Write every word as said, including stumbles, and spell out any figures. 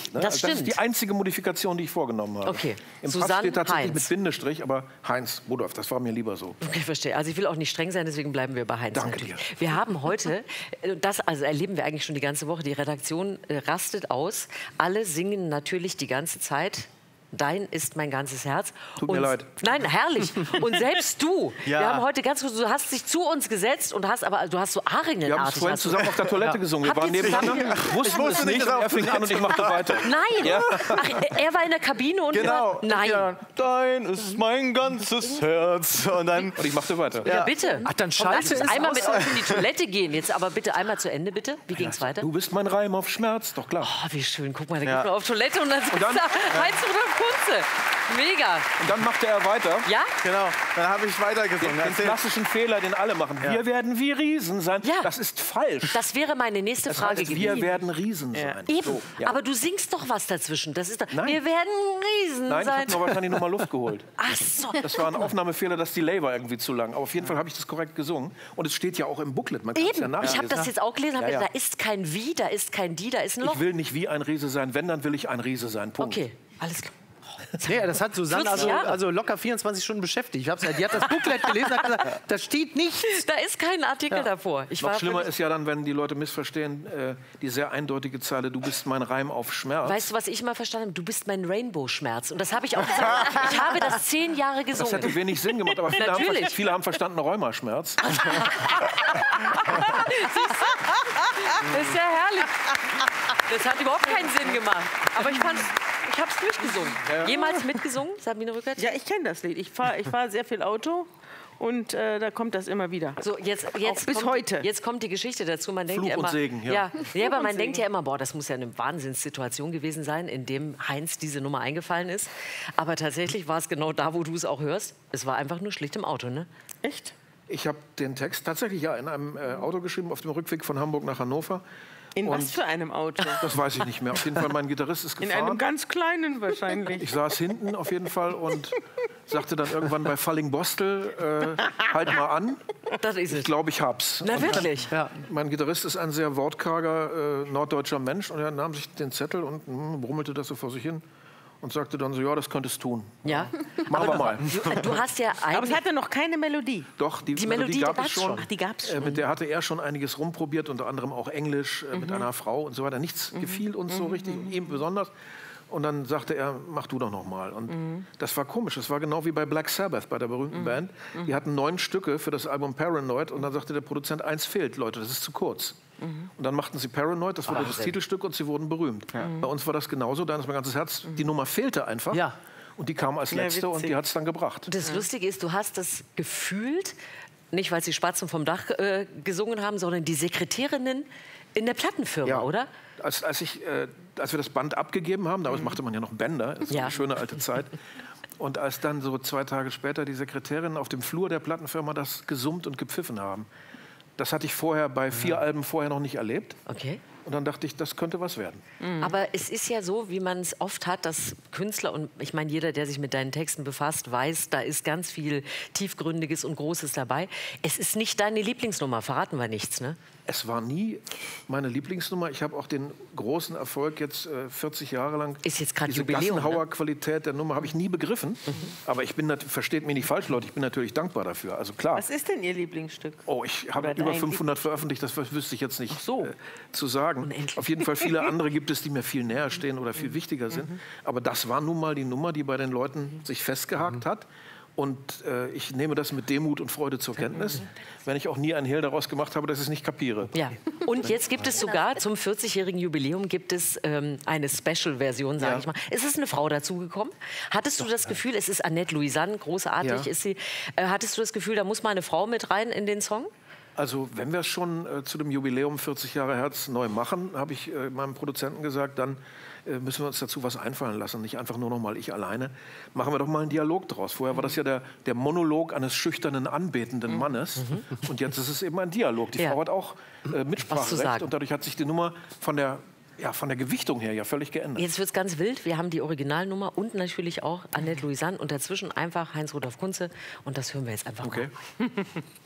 nicht. Ne? Das Also stimmt. Das ist die einzige Modifikation, die ich vorgenommen habe. Okay. Im Susanne Pass steht tatsächlich Heinz. mit Bindestrich, aber Heinz Rudolf, das war mir lieber so. Okay, verstehe. Also ich will auch nicht streng sein, deswegen bleiben wir bei Heinz. Danke natürlich. dir. Wir haben heute, äh, das also erleben wir eigentlich schon die ganze Woche, die Redaktion äh, rastet aus. Alle singen natürlich die ganze Zeit. Dein ist mein ganzes Herz. Tut mir leid. Nein, herrlich. Und selbst du, Ja. wir haben heute ganz kurz, du hast dich zu uns gesetzt und hast aber, du hast so Wir haben es Aringenartig. vorhin hast du- zusammen auf der Toilette gesungen. Wir Habt waren ihr nebeneinander, zusammen- wussten es nicht und er fing an und ich machte weiter. Nein, Ja. Ach, er war in der Kabine und Genau. wir, nein. Ja, dein ist mein ganzes Herz. Und dann. Und ich machte weiter. Ja, bitte. Ach, dann Und schalte lass uns es einmal aus. mit uns in die Toilette gehen. Jetzt aber bitte einmal zu Ende, bitte. Wie ging's weiter? Du bist mein Reim auf Schmerz, doch klar. Oh, wie schön. Guck mal, da Ja. geht man auf Toilette und dann sitzt dann- da Heinz Rudolf Kunze. Mega. Und dann machte er weiter. Ja? Genau, dann habe ich weitergesungen. Den Erzähl. klassischen Fehler, den alle machen. Wir werden wie Riesen sein. Ja. Das ist falsch. Das wäre meine nächste Das Frage heißt, gewesen. wir werden Riesen sein. Eben. So, ja. Aber du singst doch was dazwischen. Das ist doch, Nein. wir werden Riesen Nein, ich sein. habe mir wahrscheinlich nur mal Luft geholt. Ach so. Das war ein Aufnahmefehler, das Delay war irgendwie zu lang. Aber auf jeden Fall habe ich das korrekt gesungen. Und es steht ja auch im Booklet. Man kann es ja Eben. Ich habe nachlesen. das jetzt auch gelesen. Hab Ja, ja. gedacht, da ist kein Wie, da ist kein Die, da ist ein Loch. Ich will nicht wie ein Riese sein. Wenn, dann will ich ein Riese sein. Punkt. Okay, alles klar. Nee, das hat Susanne vierzig also, Jahre. also locker vierundzwanzig Stunden beschäftigt. Ich hab's, die hat das Booklet gelesen und hat gesagt, da steht nichts. Da ist kein Artikel davor. Ich Noch war schlimmer völlig- ist ja dann, wenn die Leute missverstehen, äh, die sehr eindeutige Zeile, du bist mein Reim auf Schmerz. Weißt du, was ich immer verstanden habe? Du bist mein Rainbow-Schmerz. Und das habe ich auch gesagt. Ich habe das zehn Jahre Das gesungen. hätte wenig Sinn gemacht, aber viele, haben, Natürlich. ver- viele haben verstanden Rheumaschmerz. Das ist ja herrlich. Das hat überhaupt keinen Sinn gemacht. Aber ich fand, ich habe es durchgesungen. Jemals mitgesungen, Sabine Rückert? Ja, ich kenne das Lied. Ich fahre ich fahr sehr viel Auto und äh, da kommt das immer wieder. So, jetzt, jetzt Auch bis kommt, heute. Jetzt kommt die Geschichte dazu. Man denkt Fluch ja und immer, Segen, ja. ja, ja, aber man und denkt Segen. ja immer, boah, das muss ja eine Wahnsinnssituation gewesen sein, in dem Heinz diese Nummer eingefallen ist. Aber tatsächlich war es genau da, wo du es auch hörst. Es war einfach nur schlicht im Auto, ne? Echt? Ich habe den Text tatsächlich ja in einem äh, Auto geschrieben, auf dem Rückweg von Hamburg nach Hannover. In Und was für einem Auto? Das weiß ich nicht mehr. Auf jeden Fall, mein Gitarrist ist In gefahren. einem ganz kleinen wahrscheinlich. Ich saß hinten auf jeden Fall und sagte dann irgendwann bei Fallingbostel, äh, halt mal an. Das ist Ich es. glaube, ich hab's. Na Und wirklich? Ja. Mein Gitarrist ist ein sehr wortkarger äh, norddeutscher Mensch und er nahm sich den Zettel und hm, brummelte das so vor sich hin und sagte dann so, ja, das könntest du tun. Ja. Machen wir mal. Du, du hast ja Aber es eigentlich... hatte noch keine Melodie. Doch, die, Die Melodie, gab die es gab's schon. schon. Ach, die gab's Äh, schon. mit der hatte er schon einiges rumprobiert, unter anderem auch Englisch äh, mit einer Frau und so weiter. Nichts gefiel uns so richtig, und ihm besonders. Und dann sagte er, mach du doch noch mal. Und das war komisch. Das war genau wie bei Black Sabbath, bei der berühmten Band. Die hatten neun Stücke für das Album Paranoid und dann sagte der Produzent, eins fehlt, Leute, das ist zu kurz. Und dann machten sie Paranoid, das wurde das Titelstück und sie wurden berühmt. Bei uns war das genauso, da ist mein ganzes Herz, die Nummer fehlte einfach. Ja. Und die kam als Ja, letzte und witzig. die hat es dann gebracht. Das Lustige ist, du hast das gefühlt, nicht weil sie Spatzen vom Dach äh, gesungen haben, sondern die Sekretärinnen in der Plattenfirma, Ja. oder? Als, als, ich, äh, als wir das Band abgegeben haben, damals machte man ja noch Bänder, das ist Ja. eine schöne alte Zeit. Und als dann so zwei Tage später die Sekretärinnen auf dem Flur der Plattenfirma das gesummt und gepfiffen haben, das hatte ich vorher bei vier Alben vorher noch nicht erlebt. Okay. Und dann dachte ich, das könnte was werden. Aber es ist ja so, wie man es oft hat, dass Künstler, und ich meine, jeder, der sich mit deinen Texten befasst, weiß, da ist ganz viel Tiefgründiges und Großes dabei. Es ist nicht deine Lieblingsnummer, verraten wir nichts, ne? Es war nie meine Lieblingsnummer. Ich habe auch den großen Erfolg jetzt äh, vierzig Jahre lang. Ist jetzt gerade Diese Jubiläum, Gassenhauer-Qualität der Nummer habe ich nie begriffen. Aber ich bin, nat- versteht mich nicht falsch, Leute, ich bin natürlich dankbar dafür. Also klar. Was ist denn Ihr Lieblingsstück? Oh, ich habe Oder über dein fünfhundert veröffentlicht, das wüsste ich jetzt nicht so. äh, zu sagen. Unendlich. Auf jeden Fall viele andere gibt es, die mir viel näher stehen oder viel wichtiger sind. Aber das war nun mal die Nummer, die bei den Leuten sich festgehakt hat. Und äh, ich nehme das mit Demut und Freude zur Kenntnis, wenn ich auch nie einen Hehl daraus gemacht habe, dass ich es nicht kapiere. Ja. Und jetzt gibt es sogar zum vierzigjährigen Jubiläum gibt es ähm, eine Special-Version, sage Ja. ich mal. Es ist eine Frau dazugekommen. Hattest du das Gefühl, es ist Annette Louisanne, großartig Ja. ist sie. Äh, hattest du das Gefühl, da muss mal eine Frau mit rein in den Song? Also wenn wir es schon äh, zu dem Jubiläum vierzig Jahre Herz neu machen, habe ich äh, meinem Produzenten gesagt, dann äh, müssen wir uns dazu was einfallen lassen. Nicht einfach nur noch mal ich alleine. Machen wir doch mal einen Dialog draus. Vorher war das ja der, der Monolog eines schüchternen, anbetenden Mannes. Und jetzt ist es eben ein Dialog. Die Ja. Frau hat auch äh, Was zu Mitspracherecht. sagen. Und dadurch hat sich die Nummer von der, ja, von der Gewichtung her ja völlig geändert. Jetzt wird es ganz wild. Wir haben die Originalnummer und natürlich auch Annette Louisanne und dazwischen einfach Heinz Rudolf Kunze. Und das hören wir jetzt einfach Okay. mal.